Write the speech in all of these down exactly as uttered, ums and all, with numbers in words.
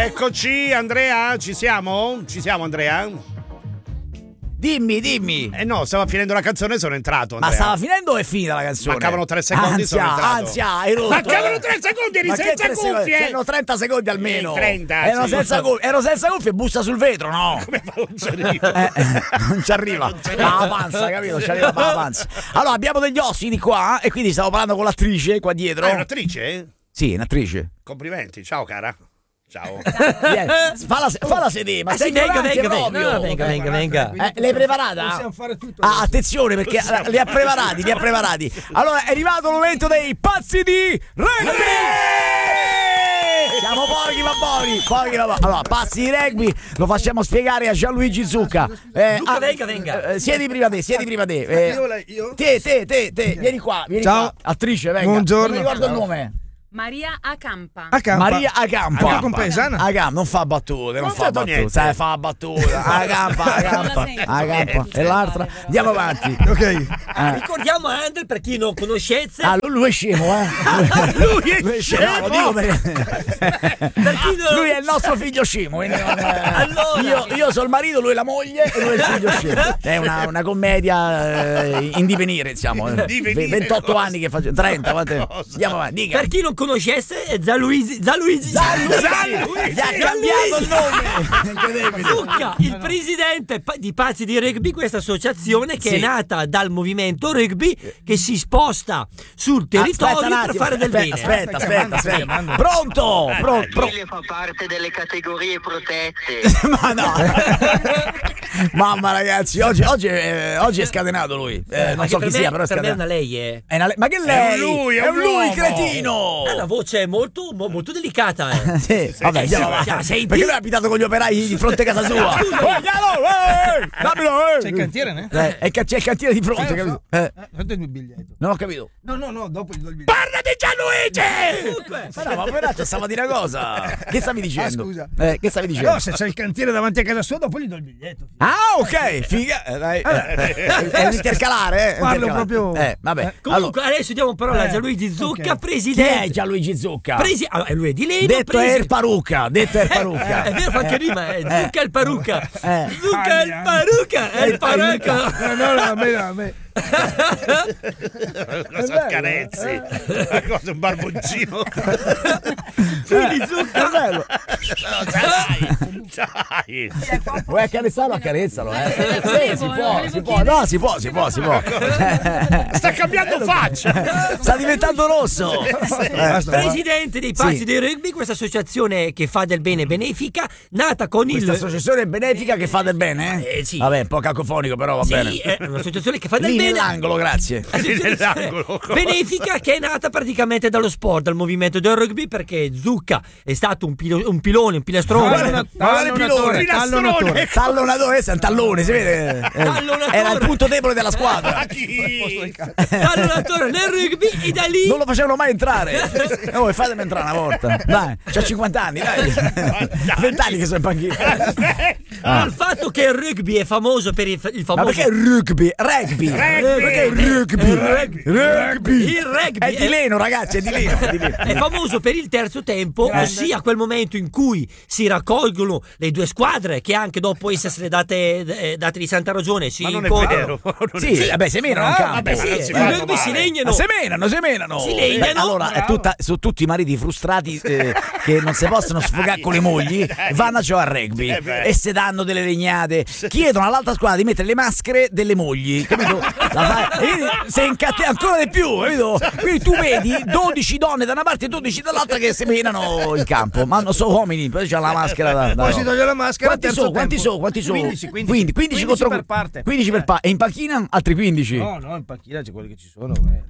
Eccoci, Andrea, ci siamo? Ci siamo, Andrea? Dimmi, dimmi. Eh no, stava finendo la canzone e sono entrato, Andrea. Ma stava finendo o è finita la canzone? Mancavano tre secondi, ansia, sono entrato. Ansia, hai rotto. Mancavano tre secondi, eri Ma senza che tre cuffie. C'erano trenta secondi almeno. Eh, trenta, Ero sì. senza cuffie, ero senza cuffie, bussa sul vetro, no? Come fa? Non ci arriva. Eh, eh, non ci arriva. Non ci Per la panza, capito? Non ci arriva per la panza. Allora, abbiamo degli ospiti qua e quindi stavo parlando con l'attrice qua dietro. Ah, è un'attrice? Sì, un'attrice. Complimenti, ciao cara. Ciao. Vieni, falla, falla sedere, ma Ah, sei sì, venga, ignorante venga, proprio. venga, no, venga, venga, venga. Eh, l'hai preparata? Possiamo fare tutto. Ah, attenzione perché Possiamo li ha fare preparati, tutto. li ha preparati. Allora è arrivato il momento dei pazzi di rugby. Siamo pochi ma pochi, pochi ma pochi. Allora, pazzi di rugby lo facciamo spiegare a Gianluigi Zucca. Eh, Zucca, ah, venga, venga. eh, siedi prima te, siedi prima te. Eh, Io, lei, io? te, te, te, te, vieni qua, vieni Ciao. qua. Attrice, venga. Buongiorno. Non mi ricordo il nome. Maria Acampa. A campa. Maria Acampa. Anche compaesana? Acampa, non fa battute, non, Non fa ha detto battute, niente. sai, fa battuta. Acampa, Acampa, sento. Acampa. E l'altra? Andiamo avanti. Ok. Eh. Ricordiamo Andre, per chi non conoscesse, Ah, lui è scemo, eh? Lui è Lui è scemo, lo dico perché- per chi non- Lui è il nostro figlio scemo. quindi non è- Allora. io, io sono il marito, lui è la moglie e lui è il figlio scemo. È una, una commedia eh, in divenire, insomma. Divenire, ventotto cosa? anni che faccio, trenta. quante- Cosa? Andiamo avanti, dica. per chi non conoscesse è Gianluigi Gianluigi Gianluigi, gli ha cambiato il nome. Incredibile. Zucca, il presidente pa- di Pazzi di Rugby, questa associazione che Sì. è nata dal movimento rugby che si sposta sul territorio Aspetta un per attimo, fare del aspetta, bene. Aspetta, Stai aspetta, chiamando, aspetta. stai Pronto? Pro- pro- Lille fa parte delle categorie protette. Ma no. Mamma ragazzi, oggi, oggi, è, oggi è scatenato lui. Eh, non Ma so che chi per sia, me, però è per me è scatenato. una lei, eh. È una le- Ma che lei? È un lui, è un lui, uomo. cretino. Ha la voce molto, mo- molto delicata, eh. Sì, vabbè, andiamo sì, avanti. senti? Perché lui è abitato con gli operai di fronte a casa sua. Oh, Giallo, eh, dammelo, eh. C'è il cantiere, ne? Eh, è ca- c'è il cantiere di fronte, Eh, lo capito? so. Eh, Eh, Quanto è il mio biglietto? non ho capito. No, no, no, dopo gli do il biglietto. Parla di Gianluigi! Ma no, ma poveraccio, stava di una cosa. Che stavi dicendo? Ah, scusa. Eh, che stavi dicendo? No, se c'è il cantiere davanti a casa sua, dopo gli do il biglietto. Ah, ok, figa. Eh, dai, eh, è un intercalare, eh. è un Parlo intercalare. proprio- Eh, vabbè. Comunque adesso diamo parola a Eh, Gianluigi Zucca, ok. Allora, chi presidente. è Gianluigi Zucca? Presi- allora, lui è di Leno. Detto presi- er parucca, detto er parucca. Eh, è vero, fa anche rima, eh. Zucca il parucca. Eh. Zucca il parucca, è il parucca. No, no, no, a me, no, a me. Cosa carezzi? Ma cosa, un barboncino? Quindi Zucca. È bello. No, dai, dai. Vuoi accarezzarlo? Accarezzalo, eh. Eh, Sì, volevo, si può, volevo si può. chiedere. No, si può, si può, si può. Sta cambiando faccia. Sta diventando rosso. Basta, va. Presidente dei Pazzi Sì. di Rugby, questa associazione che fa del bene benefica, nata con il. Questa associazione benefica che fa del bene? Eh, sì. Vabbè, un po' cacofonico, però va Sì, bene. è un'associazione che fa del Lì bene. nell'angolo, grazie. Associazione nell'angolo, cosa? benefica che è nata praticamente dallo sport, dal movimento del rugby, perché Zucca è stato un, pilo- un pilone, un pilastrone. Guarda, guarda il pilone. Tallonatore. Tallonatore, è un tallone, si vede? Eh, Tallonatore. Era il punto debole della squadra. Ma chi? Allenatore nel rugby e da lì Non lo facevano mai entrare. Oh, fatemi entrare una volta. Dai, c'ha cinquanta anni, dai. venti anni che sono in panchina. al fatto che il rugby è famoso per il, il Ma famoso perché rugby? Rugby. Perché il rugby? Rugby. Il rugby È di è- Leno, ragazzi, è di Leno. È di Leno. è famoso per il terzo tempo, ossia quel momento in cui si raccolgono le due squadre che anche dopo essersene date, eh, date di santa ragione si Ma non è incontrano. vero. Non Sì, è- vabbè, semenano in Ah, campo. Vabbè, sì, non il si fanno rugby si male. legnano. Ma semenano, semenano. Si legnano. Beh, allora, è tutta, su tutti i mariti frustrati eh, che non si possono sfogare con le mogli, vanno a giocare al rugby Eh beh. e se danno delle legnate. Chiedono all'altra squadra di mettere le maschere delle mogli, capito? La fai- e se incatti ancora di più, capito? Quindi tu vedi dodici donne da una parte e dodici dall'altra che semenano in campo. Ma non sono uomini, poi c'ha la maschera da, da Poi si toglie la maschera. Quanti terzo sono? Quanti tempo. sono? Quanti sono? quindici, quindici. quindici, quindici contro per parte. quindici per parte. E in panchina altri quindici. No, no, in panchina c'è quelli che ci sono. eh.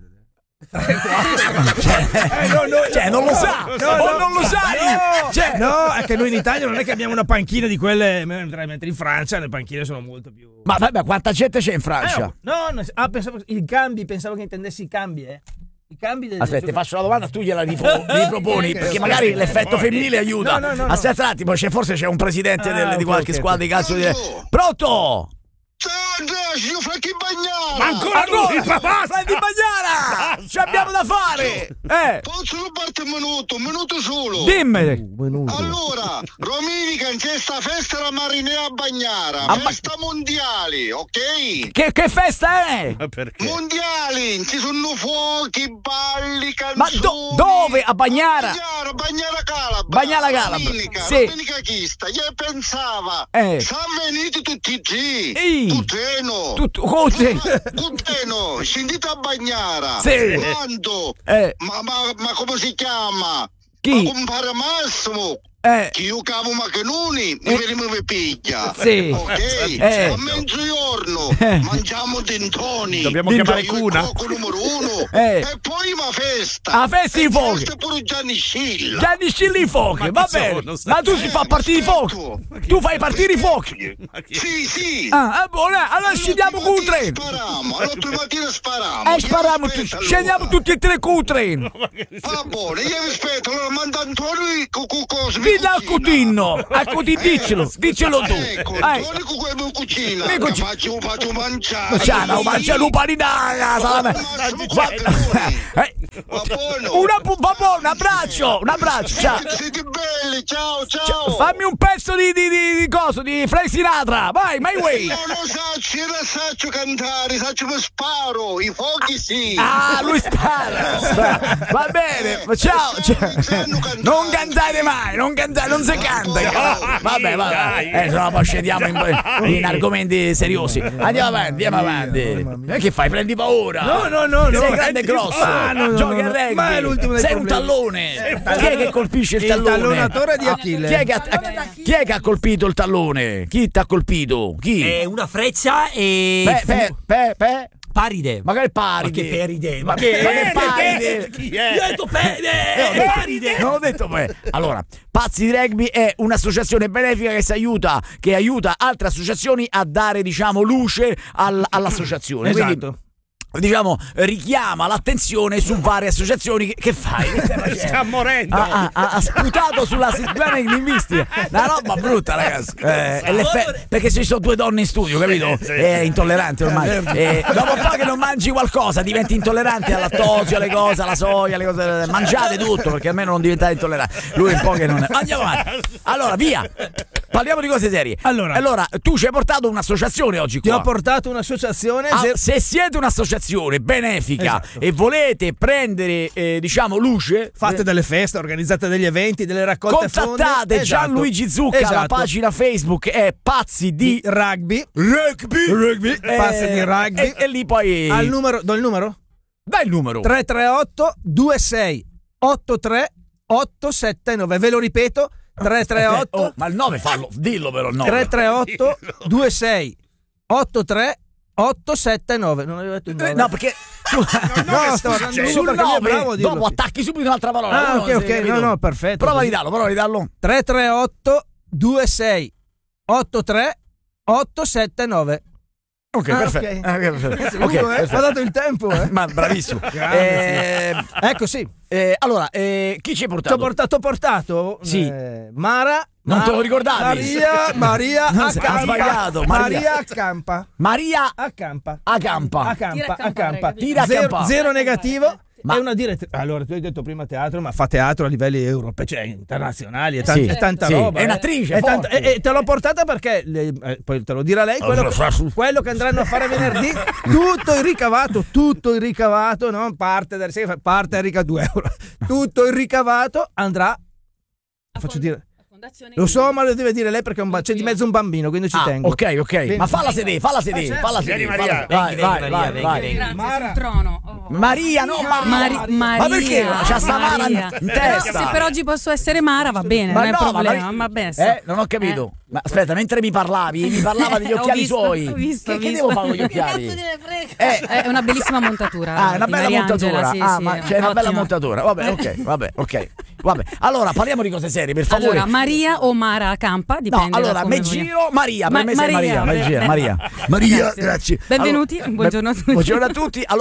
Cioè, no, no, cioè, non lo sa, no, o no, non lo sai. No, Cioè, no, è che noi in Italia non è che abbiamo una panchina di quelle, mentre in Francia le panchine sono molto più. ma vabbè, quanta gente c'è in Francia? Eh, no, no, ah, pensavo i cambi, pensavo che intendessi i cambi, eh. I cambi del Aspetta, ti faccio la domanda, tu gliela ripro- riproponi, ok, perché ok. magari l'effetto femminile aiuta. No, no, no, no. Aspetta un attimo, c'è, forse c'è un presidente Ah, del- di ok, qualche ok, squadra di calcio. Di... Pronto? Ciao Andrea, io Franchi Bagnara. Ma ancora lui, Allora, papà! Franchi Bagnara! Ci abbiamo da fare! Eh, Posso rubarti un minuto, un minuto solo? dimmene! Allora, domenica in questa festa la Marinea Bagnara, Ah, ma- festa mondiali, ok? Che, che festa è? Ma perché? Mondiali, ci sono fuochi, balli, Ma canzoni. do- dove? A Bagnara? Bagnara, Bagnara Calabra. Bagnara Calabra, Domenica, sì. domenica chista, io pensava, Eh. sono venuti tutti G, Ehi. Tuteno. Tutto così. Tuteno, scendite a Bagnara. Sì. Quando? Eh. Ma, ma, ma come si chiama? Chi? Ma compare Massimo. Eh, Che io cavo macchinoni, mi veniamo mi piglia. Sì. Ok? Eh. A mezzogiorno Eh. mangiamo dentoni. Dobbiamo Io chiamare il Cuna. cuoco numero uno. Eh. E poi ma festa. Ah, festa di E fuochi. festa pure Gianni Scilla. Gianni Scilli i fuochi, Ma va chi bene. sono? Ma tu si fa partire i fuochi. Tu fai partire i fuochi. Sì, sì. Ah, è buono, eh. Allora scendiamo con un treno. Spariamo, all'otto di mattina spariamo. Eh, spariamo, tu- scendiamo tutti e tre con un treno. Va buono, io vi aspetto, allora manda Antonio con cosa mi Dillo al cucina. cutino. Al cutino, diccelo. Diccelo tu. Ecco, Eh. Antonio con quello mi cucina. Mi cucina. Faccio, faccio mangiare. Ciao, mangia un paninara. Va- Eh, Va buono. una bu- va buono, un abbraccio, un abbraccio, ciao. Siete belli, ciao, ciao. Ciao, fammi un pezzo di, di, di, di coso, di Frank Sinatra. Vai, my way. Io non so, io non saccio cantare, saccio mi sparo, i fuochi sì. Ah, lui spara. spara. Va bene, ciao. ciao. Non cantare mai, non cantare, non si canta. Vabbè, vabbè. Eh, no, poi scendiamo in, in argomenti seriosi. Andiamo avanti, andiamo avanti. E che fai? Prendi paura? No, no, no, Sei no. grande e grosso. Ah, no, no, Giochi no, a no. rugby. Ma è l'ultimo dei Sei un problemi. tallone. Chi è che colpisce il Il tallone? tallonatore di Achille. Chi è che ha, chi è che ha colpito il tallone? Chi ti ha colpito? Chi? È una freccia e. Pe, pe, pe, pe. Paride. Magari paride. Ma che peride? Ma Ma che che paride? Chi Io è? ho detto peride! Eh, ho detto- Paride! Non ho detto poi. Allora, Pazzi di Rugby è un'associazione benefica che si aiuta, che aiuta altre associazioni a dare, diciamo, luce al- all'associazione. Esatto. Quindi, diciamo, richiama l'attenzione su varie associazioni. Che, che fai? Che stai facendo? Sta morendo. Ha, ha- ha- ha sputato sulla settimana linguistica. Una roba brutta, ragazzi. Eh, è l'effe- perché ci sono due donne in studio, capito? Sì, sì, È intollerante ormai. Eh, dopo un po' che non mangi qualcosa, diventi intollerante al lattosio, alle cose, alla soia, alle cose. Mangiate tutto, perché almeno non diventate intolleranti. Lui un po' che non è. Andiamo avanti. Allora, via. Parliamo di cose serie. Allora. allora tu ci hai portato un'associazione oggi Ti qua. ho portato un'associazione. Ah, se- se siete un'associazione benefica Esatto. e volete prendere, eh, diciamo, luce, Fate eh, delle feste, organizzate degli eventi, delle raccolte fondi. contattate Esatto. Gianluigi Zucca, la Esatto. pagina Facebook è Pazzi di di rugby. Rugby, Rugby, Eh, Pazzi di rugby. e, e lì poi Al numero, do il numero? dai il numero tre tre otto due sei otto tre otto sette nove. Ve lo ripeto, tre tre otto Oh, ma il nove fallo, dillo però il nove. tre tre otto due sei otto tre otto sette nove. Non avevo detto il Eh, nove. no, perché tu, No, stavo andando sul su perché lui è nove, bravo a dirlo. dopo attacchi subito un'altra parola. Ah, Uno, ok, sei ok, capito? no, no, perfetto. Prova a ridarlo, prova a ridarlo. tre tre otto due sei otto tre otto sette nove. Ok, Ah, perfetto. ok. Ah, ok, perfetto. Cazzo, Ok, lungo, eh? perfetto. Ho dato il tempo, eh. Ma bravissimo. Grande, Eh, Ecco, sì. eh, allora, eh, chi ci hai Ti ho portato? portato, portato Sì. eh, Mara. Non Mar- te lo ricordavi? Maria, Maria Non a si- ha campa. sbagliato, Maria. Maria a campa. Maria A campa. a campa. A Tira campa, a a campare, campa. capito? Tira a Zero, campare. zero negativo. Ma- È una direttrice. Allora, tu hai detto prima teatro, ma fa teatro a livelli europei, cioè internazionali, è, tan- Sì, è tanta sì, roba. è eh. un'attrice È tanta- forte. e, e te l'ho portata perché, le- eh, poi te lo dirà lei, quello, quello che andranno a fare venerdì, tutto il ricavato, tutto il ricavato, no? parte, del, sì, parte il ricavato, due euro, tutto il ricavato andrà, faccio dire... Lo so, ma lo deve dire lei perché è un ba- c'è di mezzo un bambino, quindi ci Ah, tengo. ok, ok. Quindi- Ma falla sedere, falla sedere, Eh, certo. falla Vieni, sedere. Maria. falla- Vai, Vengi, vai, vengi, vai, Maria, vai. vengi, Grazie, Mara. sul trono. Oh. Maria, no, Maria. Mari- Ma Maria. perché? C'ha sta Mara in Maria. in Però testa. se per oggi posso essere Mara va bene, non è no, problema. ma- Va bene. Eh, non ho capito. Ma aspetta, mentre mi parlavi, mi parlava degli Ho occhiali visto, suoi. ho visto, che, ho che visto. devo fare con gli occhiali? Eh, è una bellissima montatura. Ah, è una di bella Mariangela, montatura. sì, ah, sì, ma è c'è una bella ottima. montatura. Vabbè, ok, vabbè, ok. Vabbè. Allora, parliamo di cose serie, per favore. Allora, Maria o Mara a campa, No, dipende da allora, come me vogliamo. giro Maria, per Ma- me sei Maria, Maria, Maria, Maria. Maria. Maria, Grazie. grazie. Benvenuti, Allora, buongiorno a tutti. Buongiorno a tutti. Allora,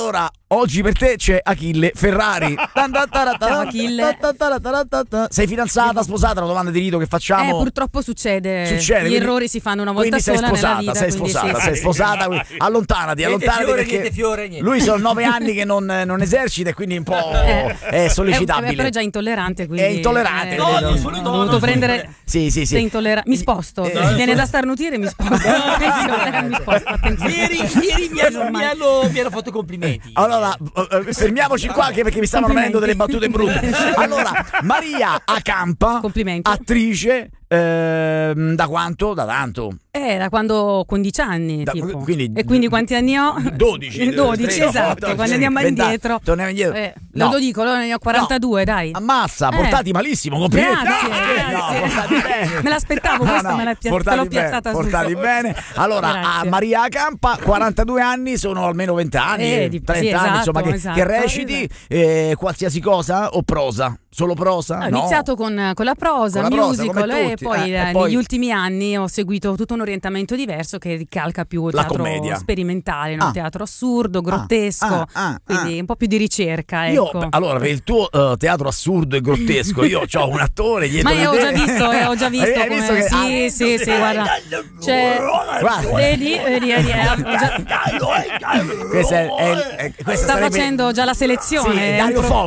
oggi per te c'è Achille Ferrari. Ciao, Achille. Sei fidanzata, sposata? Una domanda di rito che facciamo. Eh, purtroppo succede. Succede, Gli quindi- errori si fanno una volta quindi sei sola sposata, nella vita. sei quindi sposata, sì, sei sì. sposata, quindi allontanati, Niente allontanati fiore, perché niente fiore, niente. lui sono nove anni che non, non esercita e quindi un po' Eh. è sollecitabile. Eh, però è già intollerante, quindi È intollerante, eh, No, ho non sono dovuto intollerante. prendere. Sì, sì, sì. Sei intollera- mi sposto. Eh, Viene da starnutire, mi sposto. Eh, mi sposto, attenzione. Ieri, ieri mi, hanno, Ormai. mi, hanno, mi hanno fatto complimenti. Allora, eh, eh, fermiamoci qua anche perché mi stavano venendo delle battute brutte. Allora, Maria Acampa, Complimenti. attrice, ehm, da quanto? Da tanto. Eh, da quando ho quindici anni, Da- tipo. quindi- E quindi quanti anni ho? dodici. dodici, tredici, esatto. dodici, Quando andiamo venti, indietro. torniamo indietro. Eh, No. non lo dico, allora ne ho quarantadue, dai. Ammazza, Eh. portati malissimo, complimenti. Grazie, No, eh, grazie. no, portati bene. Me l'aspettavo, questa me l'ha pia- portati te l'ho bene, piazzata portati subito. bene. Allora, a Grazie. Maria Acampa, quarantadue anni, sono almeno venti anni, Eh, di- trenta sì, anni, esatto, insomma, che, esatto. che reciti eh, qualsiasi cosa o prosa? Solo prosa? Ho No. iniziato con, con la prosa, Con la prosa, musical come e tutti, poi, eh, eh, e poi- negli ultimi anni ho seguito tutto un orientamento diverso che ricalca più il La teatro commedia. sperimentale, no? Ah. Teatro assurdo, grottesco, ah, ah, quindi ah. un po' più di ricerca. Io, Ecco. allora, per il tuo eh, teatro assurdo e grottesco, io ho un attore dietro Ma di io ho te. già visto, eh, ho già visto Hai- hai come visto che- sì, ah, sì, sì, guarda. Cioè, Guarda. vedi, vedi, vedi, eh, ho già- Questo è, è- è- questo sta sarebbe- facendo già la selezione. Sì, è un Dario pro- Fo